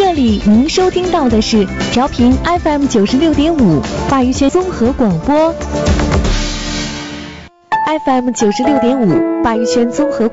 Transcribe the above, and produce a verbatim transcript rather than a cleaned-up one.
这里您收听到的是调频 F M 九十六点五话语权综合广播 ，F M 九十六点五话语权综合。